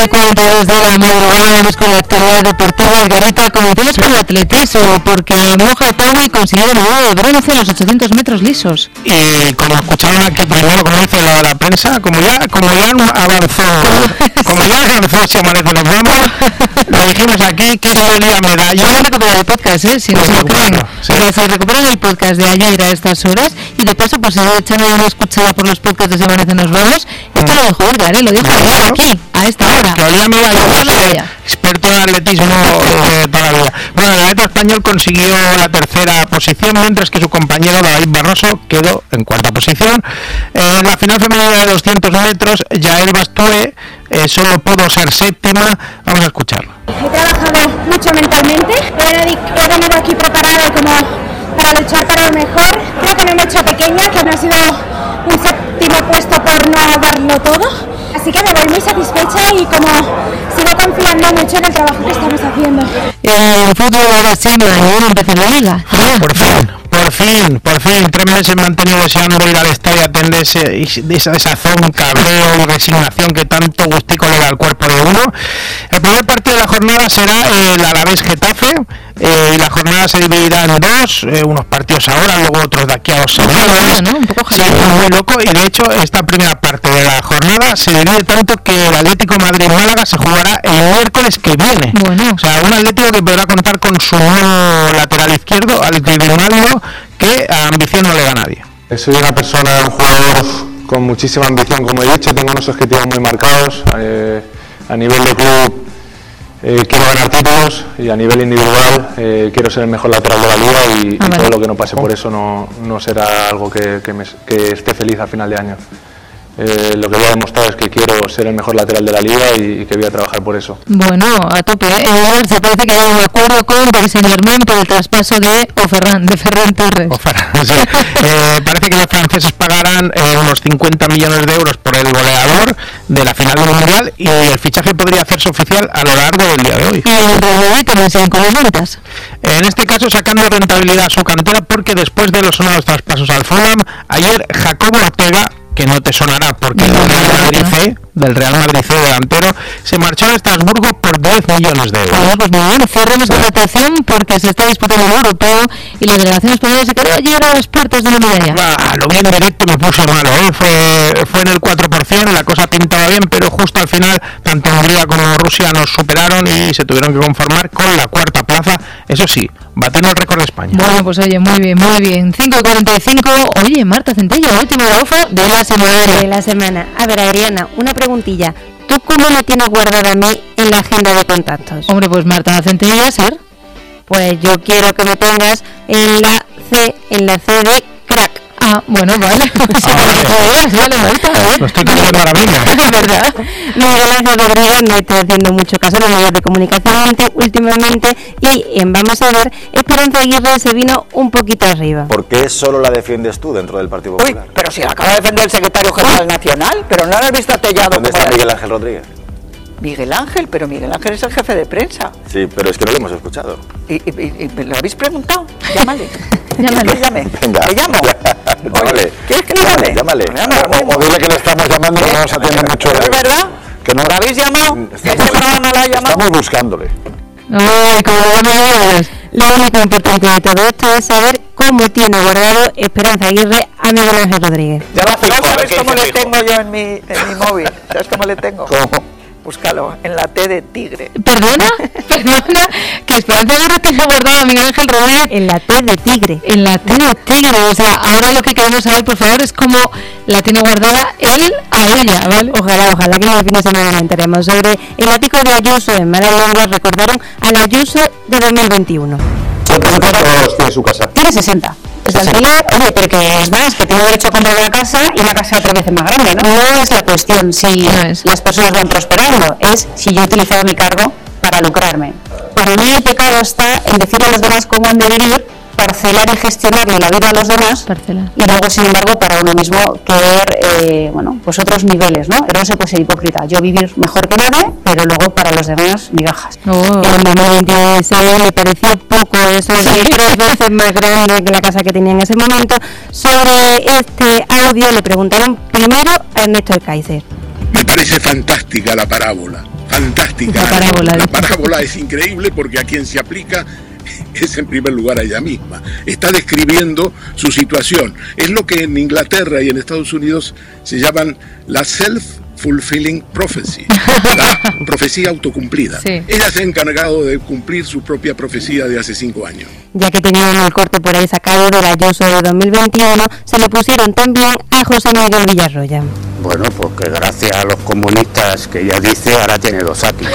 9:42 de la madrugada, vamos con la actualidad deportiva. Garita, comencemos con el atletismo, porque Moja Pau consiguió de nuevo el bronce en los 800 metros lisos. Y como escucharon aquí primero, como dice la prensa, como ya avanzó Si Amanece Nos Vamos, lo dijimos aquí que esto olía a medalla. Vamos a recuperar el podcast, si no se lo creen. Sí. Se recuperan el podcast de ayer a estas horas, y de paso, pues si echando una escuchada por los podcasts de Si Amanece Nos Vamos, esto lo dejó Edgar, lo dijo aquí, a esta hora. Que olía a medalla, experto en atletismo toda la vida. Bueno, el atleta español consiguió la tercera posición, mientras que su compañero David Barroso quedó en cuarta posición. En la final femenina de 200 metros, Yael Bastue solo pudo ser séptima. Vamos a escucharlo. He trabajado mucho mentalmente, he venido aquí preparada como para luchar para lo mejor. Creo que no me he hecho pequeña, que no ha sido un séptimo puesto por no darlo todo. Así que me voy muy satisfecha y como sigo confiando mucho en el trabajo que estamos haciendo. El fútbol ahora sí, mañana empieza la liga. Por fin, 3 meses me han tenido deseando ir al estadio a atender esa desazón, cabreo y resignación que tanto gustico le da al cuerpo de uno. El primer partido de la jornada será el Alavés Getafe, y la jornada se dividirá en dos, unos partidos ahora, luego otros de aquí a 2 semanas. ¿No? Un poco sí, muy loco, y de hecho esta primera parte de la jornada se divide tanto que el Atlético Madrid-Málaga se jugará el miércoles que viene. Bueno. O sea, un Atlético que podrá contar con su nuevo lateral izquierdo, Alex Di Grimaldo, que a ambición no le da a nadie. Soy una persona, un jugador con muchísima ambición, como he dicho, tengo unos objetivos muy marcados. A nivel de club quiero ganar títulos, y a nivel individual quiero ser el mejor lateral de la liga, y todo lo que no pase por eso no será algo que esté feliz a final de año. Lo que voy a demostrar es que quiero ser el mejor lateral de la liga y que voy a trabajar por eso. Bueno, a tope. Se parece que hay un acuerdo con Paris Saint-Germain por el traspaso de Ferran Torres. Sí. Parece que los franceses pagarán unos 50 millones de euros por el goleador de la final del Mundial, y el fichaje podría hacerse oficial a lo largo del día de hoy. Y el Real Madrid también siguen con las ventas. En este caso sacando rentabilidad a su cantera, porque después de los sonados traspasos al Fulham, ayer Jacobo Ortega, que no te sonará porque del Real Madrid C delantero, se marchó a Estrasburgo por 10 millones de euros. Pues muy bien, cerramos la rotación porque se está disputando el europeo y la delegación española se quedó ayer a las puertas de la medalla. Lo vi en directo, me puso malo, fue en el 4%, la cosa pintaba bien, pero justo al final tanto Hungría como Rusia nos superaron y se tuvieron que conformar con la cuarta plaza, eso sí, batiendo el récord de España. Bueno, pues oye, muy bien. 5:45, oye, Marta Centella, última OFA de la semana. A ver, Adriana, una preguntilla. ¿Tú cómo me tienes guardada a mí en la agenda de contactos? Hombre, pues Marta Centella, ser. Pues yo quiero que me pongas en la C de crack. Ah, bueno, vale. Vale, Marta. Lo estoy cogiendo ahora mismo. Es verdad. Miguel Ángel Rodríguez me está haciendo mucho caso en los medios de comunicación últimamente, y en Vamos a ver, Esperanza Aguirre se vino un poquito arriba. ¿Por qué solo la defiendes tú dentro del Partido Popular? Uy, pero si la acaba de defender el secretario general nacional, pero no la has visto atellado. ¿Dónde está Miguel Ángel Rodríguez? Miguel Ángel, pero Miguel Ángel es el jefe de prensa. Sí, pero es que no lo hemos escuchado. ¿Y me lo habéis preguntado? Llámale. Llámale. Que llame. Venga. ¿Le llamo? Llámale. ¿Quieres que le llame? Llámale. O dile que le estamos llamando y no nos atiende mucho. ¿Es verdad? Que no, ¿Lo habéis llamado? ¿Este programa no lo ha llamado? Estamos buscándole. Ay, como Lo único importante de todo esto es saber cómo tiene guardado Esperanza Aguirre a Miguel Ángel Rodríguez. Ya va fijo, ¿Sabes cómo le tengo yo en mi móvil? ¿Sabes cómo le tengo? ¿Cómo? Búscalo, en la T de tigre. Perdona, que Esperanza Aguirre tiene guardado a Miguel Ángel Rodríguez En la T de tigre. en la T de tigre. O sea, ahora lo que queremos saber, por favor, es cómo la tiene guardada él a ella, ¿vale? Ojalá que en el fin de semana nos enteremos. Sobre el ático de Ayuso en Malas Lenguas, recordaron al Ayuso de 2021. ¿Cuántos tiene su casa? Tiene 60. Es alquiler, oye, pero que es más, que tiene derecho a comprar una casa y una casa 3 veces más grande, ¿no? No es la cuestión si las personas van prosperando, es si yo he utilizado mi cargo para lucrarme. Para mí el pecado está en decirle a los demás cómo han de vivir, parcelar y gestionarle la vida a los demás, y luego, sin embargo, para uno mismo querer, pues otros niveles, ¿no? Pero no se puede ser hipócrita. Yo vivir mejor que nadie, pero luego para los demás migajas. En 2026 me pareció poco, eso de 3 veces más grande que la casa que tenía en ese momento. Sobre este audio le preguntaron primero a Ernesto Kaiser. Me parece fantástica la parábola, fantástica. La parábola es increíble porque a quien se aplica es en primer lugar a ella misma. Está describiendo su situación. Es lo que en Inglaterra y en Estados Unidos se llaman la self-fulfilling prophecy, la profecía autocumplida. Sí. Ella se ha encargado de cumplir su propia profecía de hace 5 años. Ya que tenían el corte por ahí sacado del Ayuso de 2021, se lo pusieron también a José Miguel Villarroya. Bueno, porque gracias a los comunistas que ella dice, ahora tiene 2 áticos.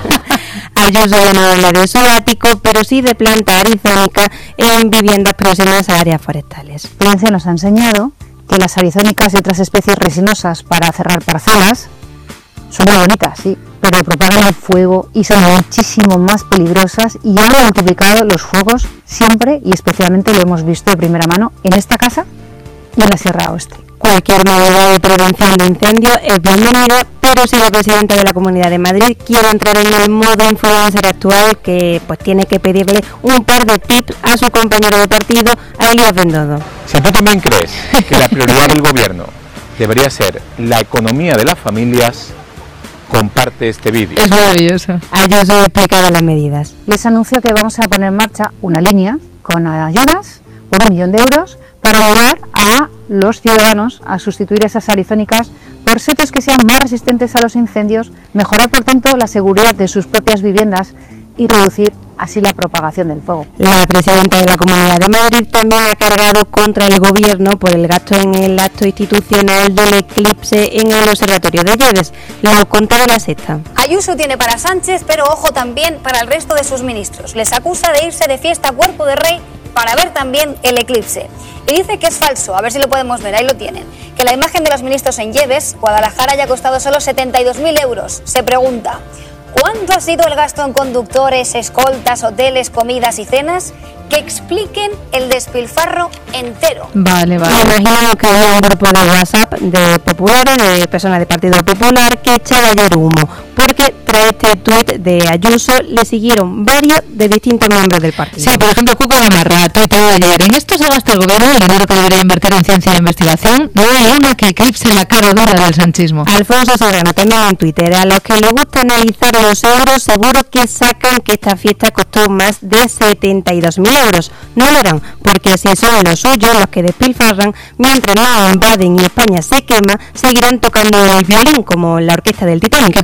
Ayuso ya no habla de su ático, pero sí de planta arizónica en viviendas próximas a áreas forestales. La experiencia nos ha enseñado que las arizónicas y otras especies resinosas para cerrar parcelas son muy bonitas, sí, pero propagan el fuego y son muchísimo más peligrosas y han multiplicado los fuegos siempre, y especialmente lo hemos visto de primera mano en esta casa y en la Sierra Oeste. Cualquier medida de prevención de incendio es bienvenida, pero si la presidenta de la Comunidad de Madrid quiere entrar en el modo influencer actual, que pues tiene que pedirle un par de tips a su compañero de partido, a Elías Bendodo. Si tú también crees que la prioridad del gobierno debería ser la economía de las familias, comparte este vídeo. Es maravilloso. Ayuso explicaba las medidas. Les anuncio que vamos a poner en marcha una línea con ayudas por 1 millón de euros para ayudar a los ciudadanos a sustituir esas arizónicas por setos que sean más resistentes a los incendios, mejorar por tanto la seguridad de sus propias viviendas y reducir así la propagación del fuego. La presidenta de la Comunidad de Madrid también ha cargado contra el gobierno por el gasto en el acto institucional del eclipse en el Observatorio de Lleves. Lo contaba La Sexta. Ayuso tiene para Sánchez, pero ojo también para el resto de sus ministros. Les acusa de irse de fiesta a cuerpo de rey para ver también el eclipse. Y dice que es falso, a ver si lo podemos ver, ahí lo tienen, que la imagen de los ministros en Lleves, Guadalajara, haya costado solo 72.000 euros. Se pregunta, ¿cuánto ha sido el gasto en conductores, escoltas, hoteles, comidas y cenas? Que expliquen el despilfarro entero. Vale. Me imagino que hay un grupo de WhatsApp de populares, de personas del Partido Popular, que echaba ayer humo, porque tras este tuit de Ayuso le siguieron varios de distintos miembros del partido. Sí, por ejemplo, Cuco Gamarra tuiteó ayer: en esto se gasta el gobierno el dinero que debería invertir en ciencia e investigación. No hay una que eclipse la cara dura del sanchismo. Alfonso Serrano también en Twitter: a los que les gusta analizar los euros, seguro que sacan que esta fiesta costó más de 72.000 euros. No lo harán, porque si son los suyos los que despilfarran, mientras no invaden y España se quema, seguirán tocando el violín como la orquesta del Titanic.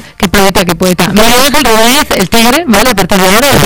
Qué poeta. Miguel Ángel Rodríguez, el tigre, ¿vale? A partir de ahora, el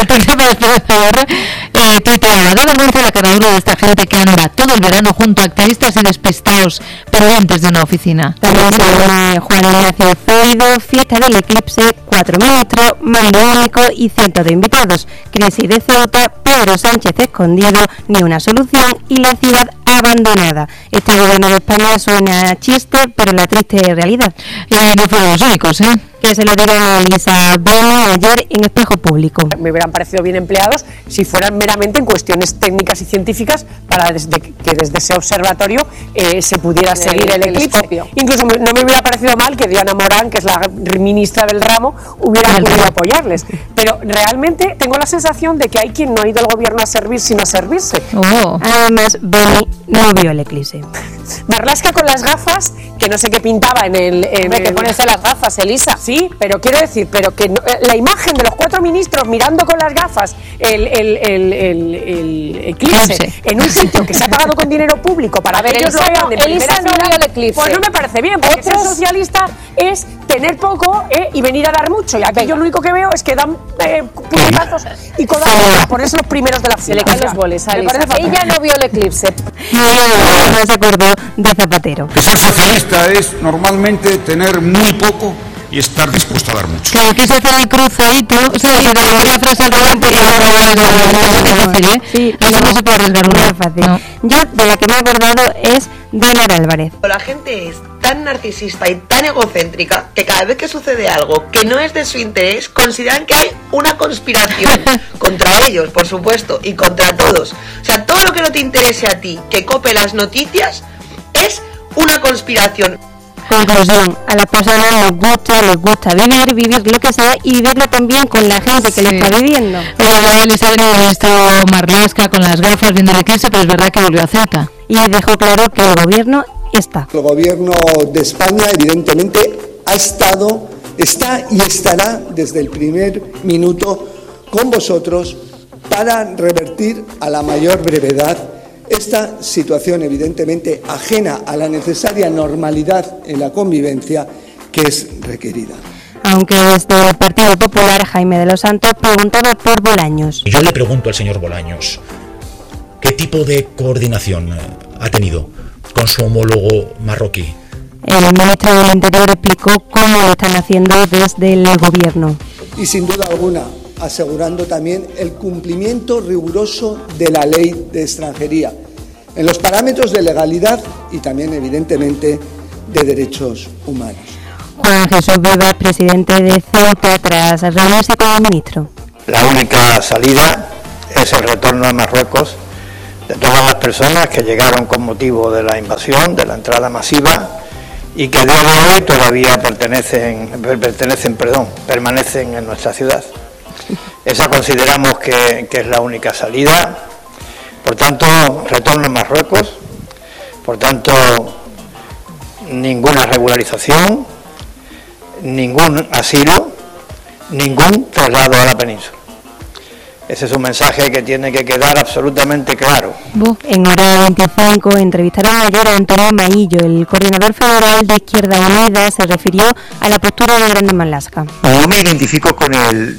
tigre tuiteaba: da vergüenza la cara dura de esta gente que anda todo el verano junto a activistas y despistados pendientes de una oficina. También se Juan Ignacio Zoido: fiesta del eclipse, 4 ministros, mando único y cientos de invitados. Crisis de Ceuta, Pedro Sánchez escondido, ni una solución y la ciudad abandonada. Este gobierno de España suena a chiste, pero la triste realidad. Y no fueron los únicos, Que se lo dieron a Elisa Beni ayer en Espejo Público. Me hubieran parecido bien empleados si fueran meramente en cuestiones técnicas y científicas para que desde ese observatorio se pudiera seguir el eclipse. Incluso no me hubiera parecido mal que Diana Morán, que es la ministra del ramo, hubiera podido apoyarles. Pero realmente tengo la sensación de que hay quien no ha ido al gobierno a servir sino a servirse. Además, Beni no vio el eclipse. Marlaska con las gafas, que no sé qué pintaba en el... que ponerse las gafas, Elisa. Sí, pero quiero decir, que no, la imagen de los 4 ministros mirando con las gafas el eclipse en un sitio que se ha pagado con dinero público para ver ellos lo vean de primera fila, no vio el eclipse. Pues no me parece bien, porque ser socialista es tener poco y venir a dar mucho, y aquí yo lo único que veo es que dan puñetazos y codazos por eso los primeros de la fila. Se le caen los boles a Elisa. Ella no vio el eclipse. No se acordó de Zapatero. Que ser socialista es normalmente tener muy poco y estar dispuesto a dar mucho. Claro, que se hace el cruzadito, o sea, si te lo voy a frase al revés, pues sí, eso no se puede arriesgar una fácil. No. Yo, de la que me he acordado es de Lara Álvarez. La gente es tan narcisista y tan egocéntrica que cada vez que sucede algo que no es de su interés, consideran que hay una conspiración contra ellos, por supuesto, y contra todos. O sea, todo lo que no te interese a ti, que cope las noticias, es una conspiración. Conclusión: a las personas les gusta vivir lo que sea y vivirlo también con la gente que lo está viviendo. Les ha estado Marlaska con las gafas viendo el eclipse, pero es verdad que volvió a Ceuta. Y dejó claro que el gobierno está. El gobierno de España evidentemente ha estado está y estará desde el primer minuto con vosotros para revertir a la mayor brevedad esta situación evidentemente ajena a la necesaria normalidad en la convivencia que es requerida. Aunque desde el Partido Popular, Jaime de los Santos preguntaba por Bolaños. Yo le pregunto al señor Bolaños, ¿qué tipo de coordinación ha tenido con su homólogo marroquí? El ministro del Interior explicó cómo lo están haciendo desde el gobierno. Y sin duda alguna, asegurando también el cumplimiento riguroso de la ley de extranjería, en los parámetros de legalidad y también, evidentemente, de derechos humanos. Juan Jesús Vivas, presidente de Ceuta, tras reunirse con el ministro. La única salida es el retorno a Marruecos de todas las personas que llegaron con motivo de la invasión, de la entrada masiva, y que a día de hoy todavía permanecen en nuestra ciudad. Esa consideramos que es la única salida. Por tanto, retorno a Marruecos, por tanto, ninguna regularización, ningún asilo, ningún traslado a la península. Ese es un mensaje que tiene que quedar absolutamente claro. En hora 25 entrevistaron ayer a Antonio Maillo, el coordinador federal de Izquierda Unida, se refirió a la postura de Grande Marlaska. No me identifico con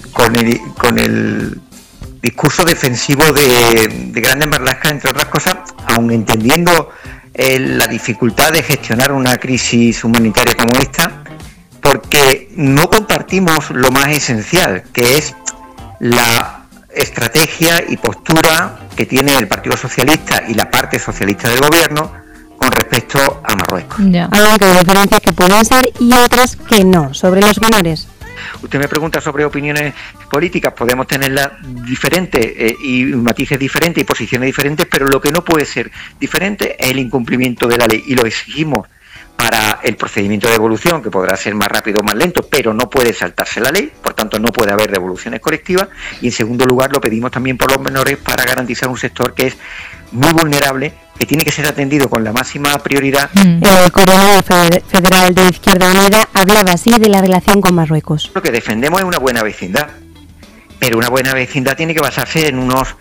el discurso defensivo de Grande Marlaska, entre otras cosas, aun entendiendo la dificultad de gestionar una crisis humanitaria como esta, porque no compartimos lo más esencial, que es la estrategia y postura que tiene el Partido Socialista y la parte socialista del gobierno con respecto a Marruecos. Aunque hay diferencias que pueden ser y otras que no, sobre los menores. Usted me pregunta sobre opiniones políticas, podemos tenerlas diferentes y matices diferentes y posiciones diferentes, pero lo que no puede ser diferente es el incumplimiento de la ley, y lo exigimos para el procedimiento de devolución, que podrá ser más rápido o más lento, pero no puede saltarse la ley, por tanto no puede haber devoluciones colectivas, y en segundo lugar lo pedimos también por los menores para garantizar un sector que es muy vulnerable, que tiene que ser atendido con la máxima prioridad. El coordinador federal de Izquierda Unida hablaba así de la relación con Marruecos. Lo que defendemos es una buena vecindad, pero una buena vecindad tiene que basarse en unas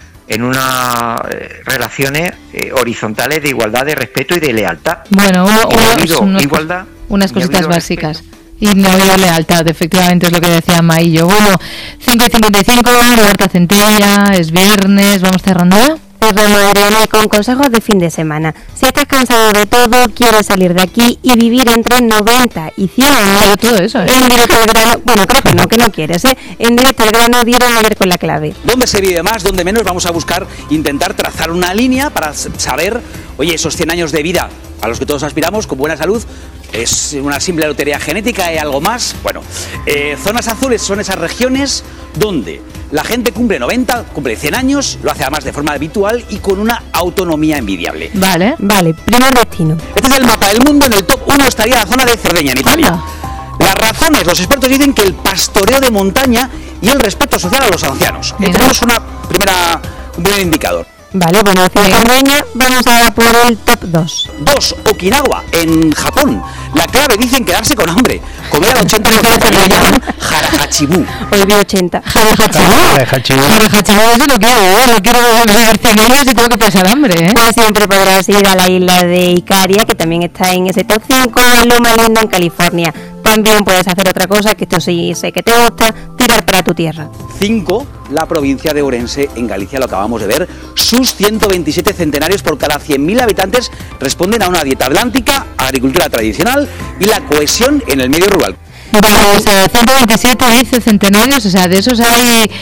relaciones horizontales de igualdad, de respeto y de lealtad. Bueno, igualdad, unas cositas básicas. Y no ha habido lealtad, efectivamente, es lo que decía Maillo. Bueno, 5:55, Marta Centella, es viernes, vamos cerrando ya. Adriana, con consejos de fin de semana. Si estás cansado de todo, quieres salir de aquí y vivir entre 90 y 100 años. Todo eso, En Directo al Grano, bueno, creo que no quieres, En Directo al Grano dieron ayer con la clave. ¿Dónde se vive más, dónde menos? Vamos a buscar, intentar trazar una línea para saber, oye, esos 100 años de vida a los que todos aspiramos, con buena salud, ¿es una simple lotería genética? ¿Hay algo más? Bueno, zonas azules son esas regiones donde la gente cumple 100 años, lo hace además de forma habitual y con una autonomía envidiable. Vale, primer destino. Este es el mapa del mundo, en el top 1 estaría la zona de Cerdeña, en Italia. Las razones, los expertos dicen que el pastoreo de montaña y el respeto social a los ancianos. Tenemos un primer indicador. Vale, bueno, Cerdeña, vamos a por el top 2. 2, Okinawa, en Japón. La clave dicen quedarse con hambre. Comer al 80% lo llaman Harahachibu. Hoy vi 80. Harahachibu, eso lo quiero vivir 100 años y tengo que pasar hambre, Pues siempre podrás ir a la isla de Icaria, que también está en ese top 5, en Loma Linda, en California. También puedes hacer otra cosa, que esto sí sé que te gusta, tirar para tu tierra. 5, la provincia de Ourense, en Galicia, lo acabamos de ver. Sus 127 centenarios por cada 100.000 habitantes responden a una dieta atlántica, agricultura tradicional y la cohesión en el medio rural. Vale, o sea, 127 dice centenarios, o sea, de esos hay,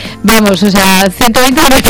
120 de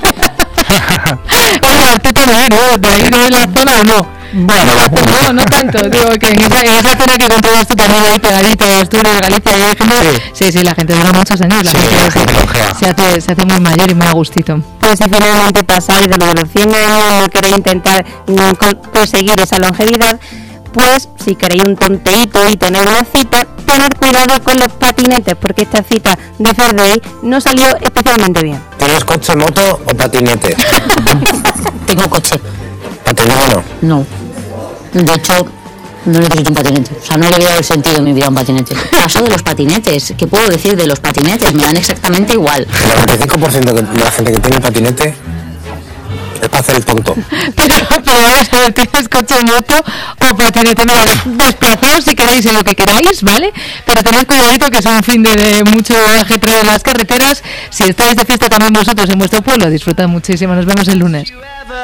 ¿no? De ahí no es la zona o no. Bueno, no tanto, digo que en esa zona que controlas tú también ahí pegaditos, tú eres Galicia y hay gente, sí, la gente dura muchos años, la gente se hace muy mayor y muy a gustito. Pues si finalmente pasáis de los 100 años, no queréis intentar conseguir esa longevidad, pues si queréis un tonteíto y tener una cita, tener cuidado con los patinetes, porque esta cita de Ferdey no salió especialmente bien. ¿Tienes coche, moto o patinete? Tengo coche. ¿Patinete no? No. De hecho, No necesito un patinete. O sea, no le veo el sentido en mi vida a un patinete. Paso de los patinetes. ¿Qué puedo decir de los patinetes? Me dan exactamente igual. El 95% de la gente que tiene patinete es para hacer el tonto. Pero vamos a ver, tienes coche, moto o patinete. Mira, desplazaos si queréis en lo que queráis, ¿vale? Pero tened cuidadito que es un fin de mucho ajetreo en las carreteras. Si estáis de fiesta también vosotros en vuestro pueblo, disfrutad muchísimo. Nos vemos el lunes.